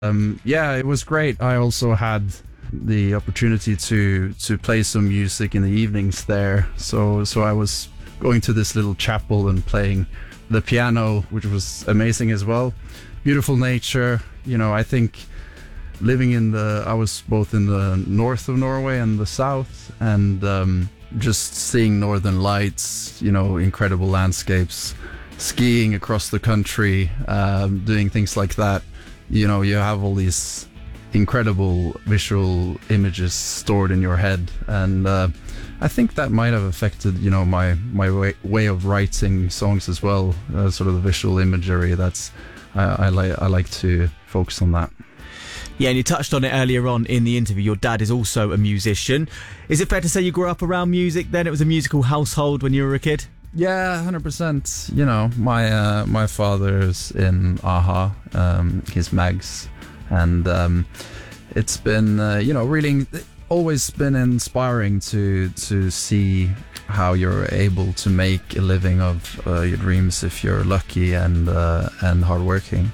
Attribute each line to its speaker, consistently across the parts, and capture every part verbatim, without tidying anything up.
Speaker 1: Um, yeah, it was great. I also had the opportunity to to play some music in the evenings there. So so I was going to this little chapel and playing the piano, which was amazing as well. Beautiful nature. You know, I think living in the, I was both in the north of Norway and the south, and um, just seeing northern lights, you know, incredible landscapes, skiing across the country, um, doing things like that. You know, you have all these incredible visual images stored in your head, and uh, I think that might have affected, you know, my my way, way of writing songs as well. Uh, sort of the visual imagery. That's I, I like I like to focus on that.
Speaker 2: Yeah, and you touched on it earlier on in the interview. Your dad is also a musician. Is it fair to say you grew up around music then? It was a musical household when you were a kid?
Speaker 1: Yeah, one hundred percent. You know, my uh, my father's in a-ha, um, he's Mags, and um, it's been, uh, you know, really always been inspiring to to see how you're able to make a living of uh, your dreams if you're lucky and uh, and hardworking.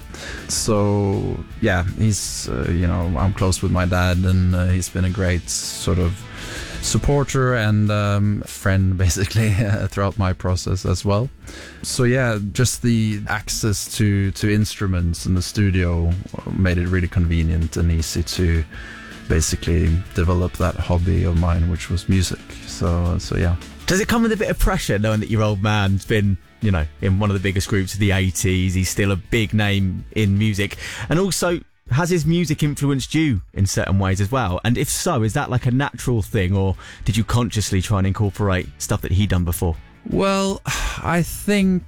Speaker 1: So yeah, he's uh, you know, I'm close with my dad, and uh, he's been a great sort of supporter and um, friend basically uh, throughout my process as well. So yeah, just the access to to instruments in the studio made it really convenient and easy to basically develop that hobby of mine, which was music. So so yeah.
Speaker 2: Does it come with a bit of pressure knowing that your old man's been, you know, in one of the biggest groups of the eighties? He's still a big name in music, and also has his music influenced you in certain ways as well? And if so, is that like a natural thing, or did you consciously try and incorporate stuff that he'd done before?
Speaker 1: Well, I think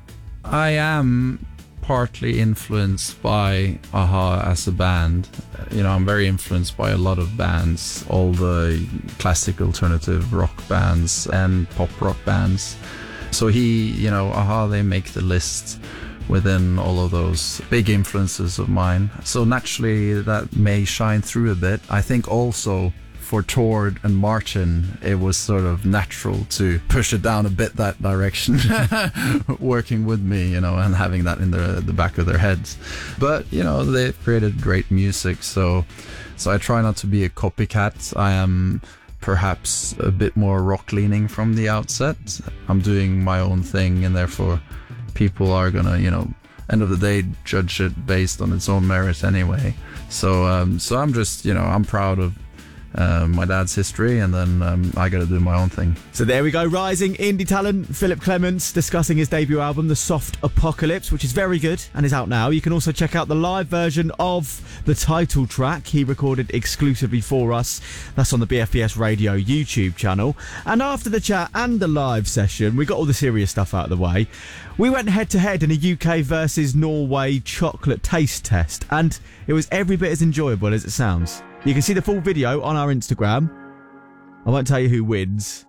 Speaker 1: I am partly influenced by a-ha as a band. You know, I'm very influenced by a lot of bands, all the classic alternative rock bands and pop rock bands. So he, you know, a-ha, they make the list within all of those big influences of mine. So naturally that may shine through a bit. I think also for Tord and Martin, it was sort of natural to push it down a bit that direction, working with me, you know, and having that in the the back of their heads. But, you know, they've created great music, so so I try not to be a copycat. I am perhaps a bit more rock leaning from the outset. I'm doing my own thing, and therefore people are gonna, you know, end of the day judge it based on its own merit anyway. So um, so I'm just, you know, I'm proud of Uh, my dad's history, and then um, I gotta do my own thing.
Speaker 2: So there we go, rising indie talent Philip Clements discussing his debut album, The Soft Apocalypse, which is very good and is out now. You can also check out the live version of the title track he recorded exclusively for us. That's on the B F B S Radio YouTube channel. And after the chat and the live session, we got all the serious stuff out of the way. We went head to head in a U K versus Norway chocolate taste test, and it was every bit as enjoyable as it sounds. You can see the full video on our Instagram. I won't tell you who wins,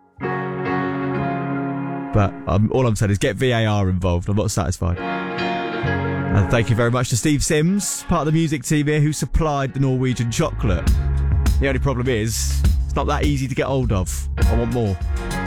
Speaker 2: but um, all I'm saying is get V A R involved. I'm not satisfied. And thank you very much to Steve Sims, part of the music team here, who supplied the Norwegian chocolate. The only problem is, it's not that easy to get hold of. I want more.